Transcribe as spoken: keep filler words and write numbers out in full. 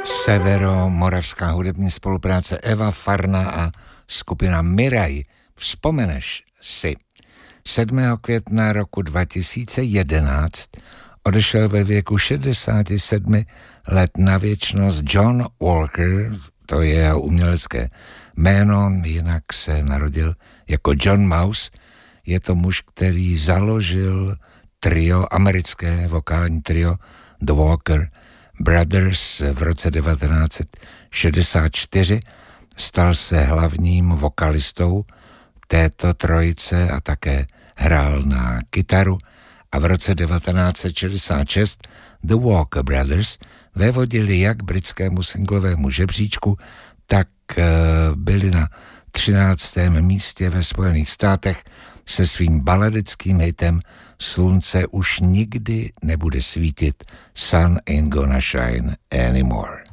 Severomoravská hudební spolupráce Eva Farna a skupina Miraj. Vzpomeneš si. sedmého května roku dva tisíce jedenáct odešel ve věku šedesáti sedmi let na věčnost John Walker, to je jeho umělecké jméno, jinak se narodil jako John Mouse. Je to muž, který založil trio, americké vokální trio The Walker Brothers v roce devatenáct set šedesát čtyři. Stal se hlavním vokalistou této trojice a také hrál na kytaru a v roce devatenáct set šedesát šest The Walker Brothers vévodili jak britskému singlovému žebříčku, tak byli na třináctém místě ve Spojených státech se svým baladickým hitem Slunce už nikdy nebude svítit, Sun ain't gonna shine anymore.